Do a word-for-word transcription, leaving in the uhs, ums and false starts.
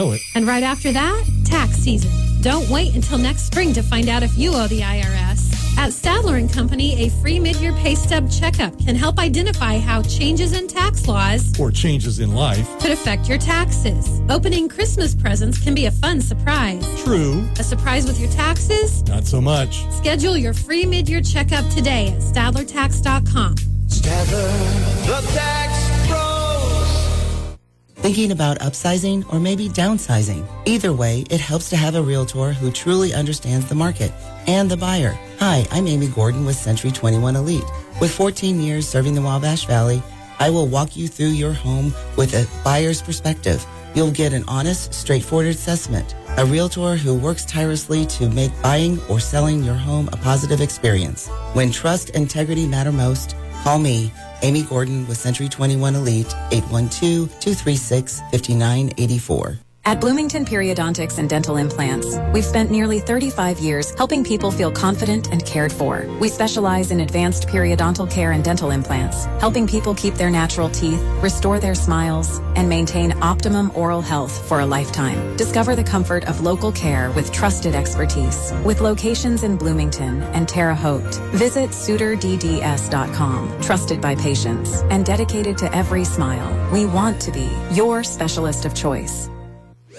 Oh, it. And right after that, tax season. Don't wait until next spring to find out if you owe the I R S. At Stadler and Company, a free mid-year pay stub checkup can help identify how changes in tax laws Or changes in life. could affect your taxes. Opening Christmas presents can be a fun surprise. True. A surprise with your taxes? Not so much. Schedule your free mid-year checkup today at Stadler Tax dot com. Stadler, the tax pros. Thinking about upsizing or maybe downsizing? Either way, it helps to have a realtor who truly understands the market and the buyer. Hi, I'm Amy Gordon with Century twenty-one Elite. With fourteen years serving the Wabash Valley, I will walk you through your home with a buyer's perspective. You'll get an honest, straightforward assessment. A realtor who works tirelessly to make buying or selling your home a positive experience. When trust and integrity matter most, call me, Amy Gordon with Century twenty-one Elite, eight one two, two three six, five nine eight four. At Bloomington Periodontics and Dental Implants, we've spent nearly thirty-five years helping people feel confident and cared for. We specialize in advanced periodontal care and dental implants, helping people keep their natural teeth, restore their smiles, and maintain optimum oral health for a lifetime. Discover the comfort of local care with trusted expertise. With locations in Bloomington and Terre Haute, visit suitor d d s dot com. Trusted by patients and dedicated to every smile, we want to be your specialist of choice.